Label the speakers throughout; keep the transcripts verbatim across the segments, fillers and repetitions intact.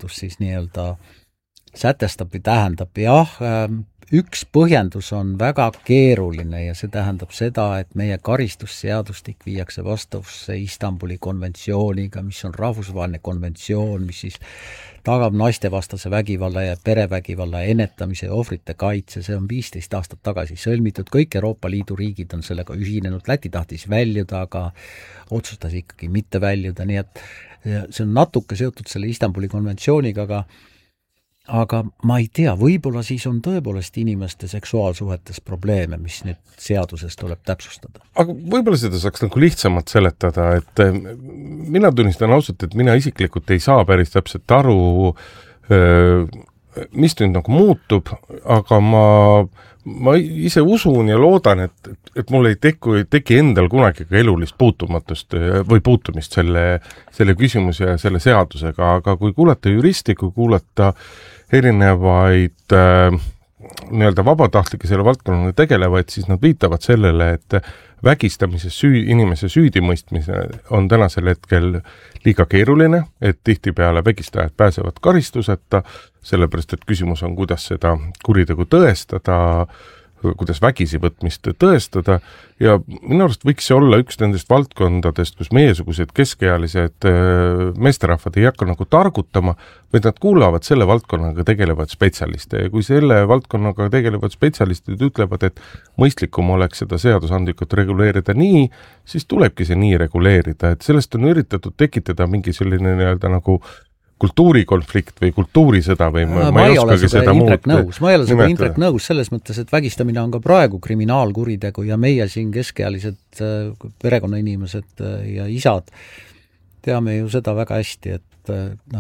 Speaker 1: seadus siis nii-öelda sätestab või tähendab. Jah, üks põhjendus on väga keeruline ja see tähendab seda, et meie karistusseadustik viiakse vastavusse Istanbuli konventsiooniga, mis on rahvusvaheline konventsioon, mis siis tagab naistevastase vägivalla ja perevägivalla ennetamise ja ohvrite kaitse. See on viisteist aastat tagasi sõlmitud. Kõik Euroopa Liidu riigid on sellega ühinenud. Läti tahtis väljuda, aga otsustas ikkagi mitte väljuda. Nii et see on natuke seotud selle Istanbuli konventsiooniga, aga aga ma ei tea, võib-olla siis on tõepoolest inimeste seksuaalsuhetes probleeme, mis nüüd seaduses tuleb täpsustada.
Speaker 2: Aga võib-olla seda saaks nagu lihtsamalt seletada, et mina tunnistan ausalt, et mina isiklikult ei saa päris täpselt aru, mis nüüd nagu muutub, aga ma, ma ise usun ja loodan, et, et mul ei teku, teki endal kunagi ka elulist puutumatust või puutumist selle, selle küsimuse ja selle seadusega, aga kui kuulata juristi, kui kuulata erinevaid äh, nii-öelda vabatahtlikke selle valdkonnaga tegelevaid, siis nad viitavad sellele, et vägistamise süü, inimese süüdimõistmise on tänasel hetkel liiga keeruline, et tihtipeale vägistajad pääsevad karistuseta, sellepärast et küsimus on, kuidas seda kuritegu tõestada, kuidas vägisi võtmist tõestada ja minu arust võiks see olla üks nendest valdkondadest, kus meiesugused keskealised meesterahvad ei hakka nagu targutama, vaid nad kuulavad selle valdkonnaga tegelevad spetsialiste ja kui selle valdkonnaga tegelevad spetsialistid ütlevad, et mõistlikum oleks seda seadusandlikult reguleerida nii, siis tulebki see nii reguleerida, et sellest on üritatud tekitada mingi selline nii-öelda nagu kultuurikonflikt või kultuurisõda või ma, ma, ma ei oskagi seda muud
Speaker 1: nõus. Ma ei ole seda Indrek nõus selles mõttes, et vägistamine on ka praegu kriminaalkuritegu ja meie siin keskealised perekonnainimesed ja isad teame ju seda väga hästi, et noh,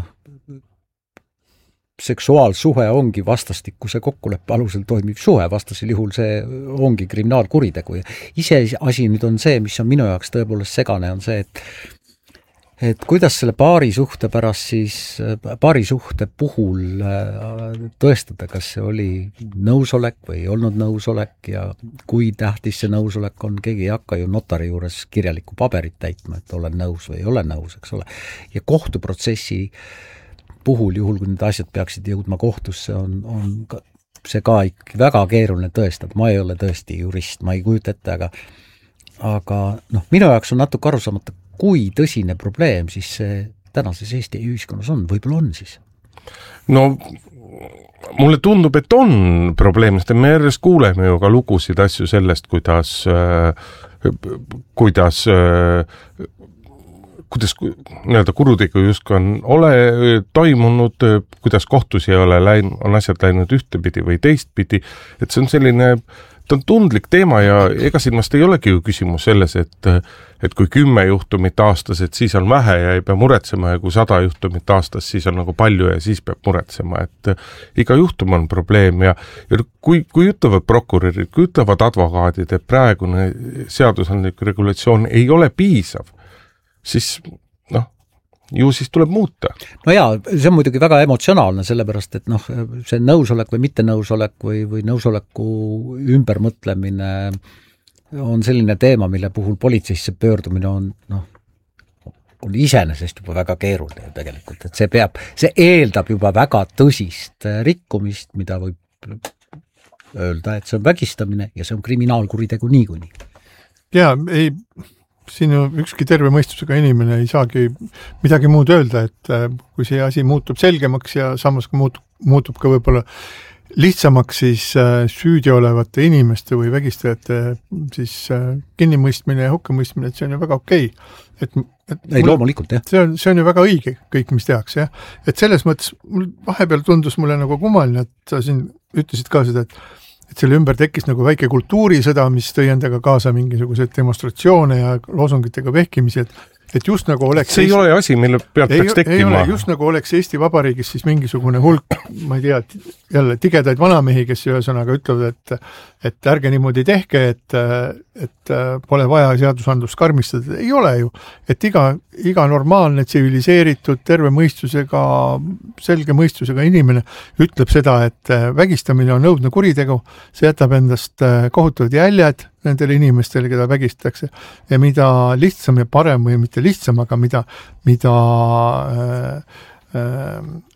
Speaker 1: seksuaalsuhe ongi vastastikuse kokkuleppe alusel toimiv suhe, vastasel juhul see ongi kriminaalkuritegu ja ise asi nüüd on see, mis on minu jaoks tõepoolest segane, on see, et et kuidas selle paari suhte pärast siis, paari suhte puhul tõestada, kas see oli nõusolek või ei olnud nõusolek ja kui tähtis see nõusolek on, keegi ei hakka ju notari juures kirjalikku paberit täitma, et olen nõus või ei ole nõus, eks ole. Ja kohtuprotsessi puhul, juhul kui need asjad peaksid jõudma kohtusse, on, on ka, see ka ikkagi väga keeruline tõestada. Ma ei ole tõesti jurist, ma ei kujuta ette, aga, aga noh, minu jaoks on natuke arusaamata, kui tõsine probleem siis see tänases Eesti ühiskonnas on, võib-olla on siis?
Speaker 2: No mulle tundub, et on probleem, sest me järjest kuuleme ju ka lugusid asju sellest, kuidas kuidas kuidas nii-öelda kurutegu justkui on ole toimunud, kuidas kohtus ei ole läinud, on asjad läinud ühtepidi või teistpidi, et see on selline ta on tundlik teema ja ega silmast ei olegi ju küsimus selles, et, et kui kümme juhtumit aastas, et siis on vähe ja ei pea muretsema ja kui sada juhtumit aastas, siis on nagu palju ja siis peab muretsema, et iga juhtum on probleem ja, ja kui, kui ütlevad prokurörid, kui ütlevad advokaadid, et praegune seadusandlik regulatsioon ei ole piisav, siis noh, ju siis tuleb muuta.
Speaker 1: No jaa, see on muidugi väga emotsionaalne, sellepärast, et noh, see nõusolek või mitte nõusolek või, või nõusoleku ümbermõtlemine on selline teema, mille puhul politseisse pöördumine on, noh, on iseenesest juba väga keeruline tegelikult, et see peab, see eeldab juba väga tõsist rikkumist, mida võib öelda, et see on vägistamine ja see on kriminaalkuritegu niikuinii.
Speaker 3: Jaa, ei siin ükski terve mõistusega inimene ei saagi midagi muud öelda, et kui see asi muutub selgemaks ja samas ka muutub, muutub ka võib-olla lihtsamaks, siis süüdi olevate inimeste või vägistajate siis kinnimõistmine ja hukkamõistmine, et see on ju väga okei. Et, et
Speaker 1: ei, mulle, loomulikult, jah.
Speaker 3: See on, see on ju väga õige kõik, mis tehakse, jah. Et selles mõttes mul vahepeal tundus mulle nagu kummaline, et sa siin ütlesid ka seda, et et selle ümber tekkis nagu väike kultuurisõda, mis tõi endaga kaasa mingisugused demonstratsioone ja loosungitega vehkimisi, et, et just nagu oleks...
Speaker 2: See ei Eesti... ole asi, mille pealt
Speaker 3: ei,
Speaker 2: peaks tekkima.
Speaker 3: Ei ole, just nagu oleks Eesti Vabariigis siis mingisugune hulk, ma ei tea, jälle tigedaid vanamehi, kes ühesõnaga ütlevad, et, et ärge niimoodi tehke, et, et pole vaja seadusandlust karmistada. Ei ole ju, et iga, iga normaalne, tsiviliseeritud, terve mõistusega, selge mõistusega inimene ütleb seda, et vägistamine on õudne kuritegu, see jätab endast kohutavad jäljed nendele inimestele, keda vägistatakse ja mida lihtsam ja parem või mitte lihtsam, aga mida, mida äh, äh,